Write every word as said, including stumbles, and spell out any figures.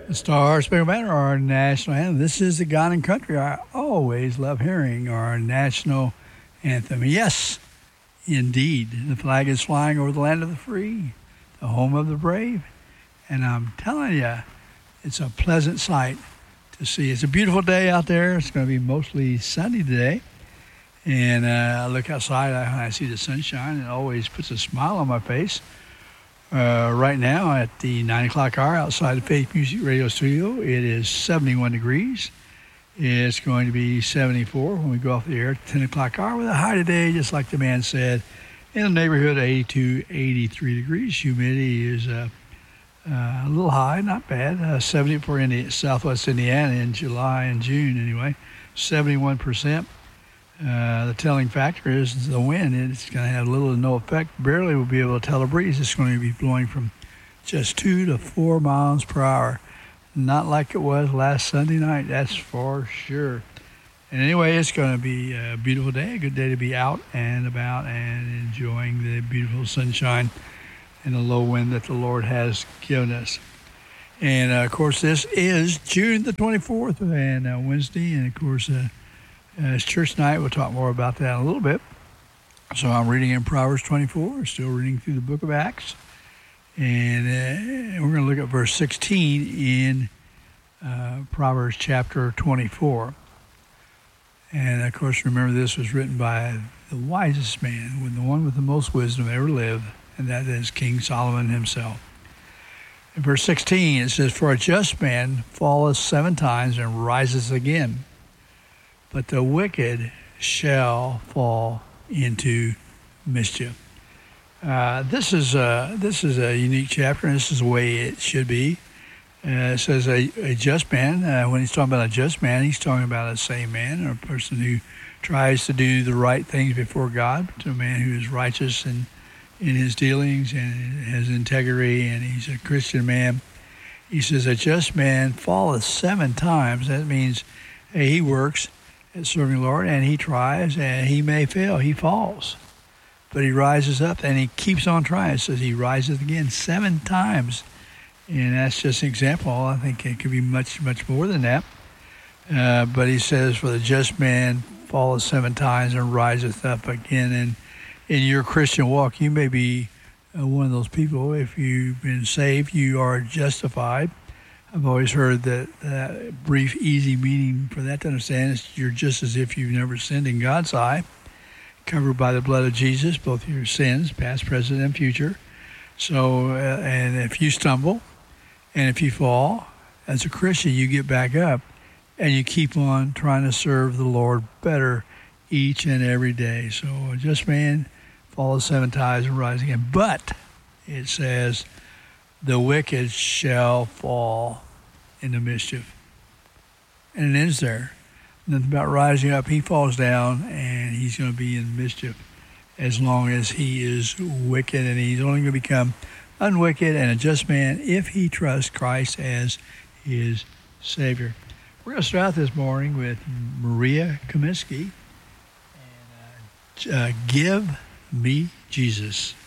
The Star Spangled Banner, our national anthem. This is the God and Country. I always love hearing our national anthem. Yes, indeed, the flag is flying over the land of the free, the home of the brave. And I'm telling you, it's a pleasant sight to see. It's a beautiful day out there. It's going to be mostly sunny today. And uh, I look outside, I, I see the sunshine. It always puts a smile on my face. Uh, right now at the nine o'clock hour outside the Faith Music Radio Studio, it is seventy-one degrees. It's going to be seventy-four when we go off the air at the ten o'clock hour with a high today, just like the man said, in the neighborhood of eighty-two, eighty-three degrees. Humidity is uh, uh, a little high, not bad. Uh, seventy for Indi- Southwest Indiana in July and June anyway, seventy-one percent. Uh, the telling factor is the wind. It's going to have little to no effect. Barely will be able to tell a breeze. It's going to be blowing from just two to four miles per hour. Not like it was last Sunday night, that's for sure. And anyway, it's going to be a beautiful day, a good day to be out and about and enjoying the beautiful sunshine and the low wind that the Lord has given us. And, uh, of course, this is June the twenty-fourth and uh, Wednesday. And, of course, uh, Uh, it's church night. We'll talk more about that in a little bit. So I'm reading in Proverbs twenty-four, still reading through the book of Acts. And uh, we're going to look at verse sixteen in uh, Proverbs chapter twenty-four. And, of course, remember this was written by the wisest man, the one with the most wisdom ever lived, and that is King Solomon himself. In verse sixteen, it says, "For a just man falleth seven times and rises again, but the wicked shall fall into mischief." Uh, this is a, this is a unique chapter, and this is the way it should be. Uh, it says a, a just man. Uh, when he's talking about a just man, he's talking about a sane man, or a person who tries to do the right things before God, to a man who is righteous in, in his dealings and has integrity, and he's a Christian man. He says a just man falleth seven times. That means hey, he works at serving the Lord, and he tries, and he may fail. He falls. But he rises up, and he keeps on trying. It says he rises again seven times. And that's just an example. I think it could be much, much more than that. Uh, but he says, "For the just man falleth seven times and riseth up again." And in your Christian walk, you may be uh, one of those people. If you've been saved, you are justified. I've always heard that that brief, easy meaning for that to understand is you're just as if you've never sinned in God's eye, covered by the blood of Jesus, both your sins, past, present, and future. So, uh, and if you stumble, and if you fall, as a Christian, you get back up, and you keep on trying to serve the Lord better each and every day. So, a just man falls seven times and rises again. But, it says, the wicked shall fall into mischief. And it ends there. Nothing about rising up. He falls down, and he's going to be in mischief as long as he is wicked. And he's only going to become unwicked and a just man if he trusts Christ as his Savior. We're going to start this morning with Maria Kaminsky. And uh, uh, Give Me Jesus.